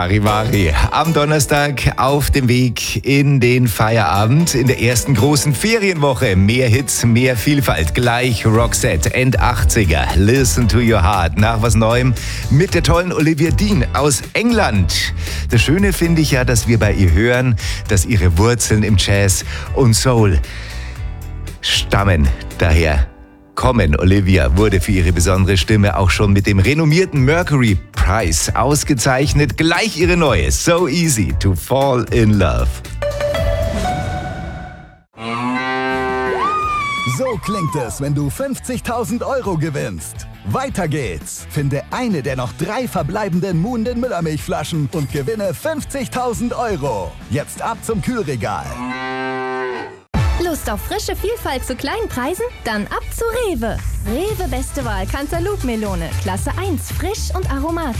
Charivari am Donnerstag auf dem Weg in den Feierabend in der ersten großen Ferienwoche. Mehr Hits, mehr Vielfalt. Gleich Roxette, End-80er. Listen to your heart. Nach was Neuem mit der tollen Olivia Dean aus England. Das Schöne finde ich ja, dass wir bei ihr hören, dass ihre Wurzeln im Jazz und Soul stammen. Daher kommen. Olivia wurde für ihre besondere Stimme auch schon mit dem renommierten Mercury Prize ausgezeichnet. Gleich ihre neue So Easy to Fall in Love. So klingt es, wenn du 50.000 € gewinnst. Weiter geht's. Finde eine der noch 3 verbleibenden Moon Müllermilchflaschen und gewinne 50.000 €. Jetzt ab zum Kühlregal. Lust auf frische Vielfalt zu kleinen Preisen? Dann ab zu Rewe. Rewe beste Wahl Cantaloupe Melone. Klasse 1, frisch und aromatisch.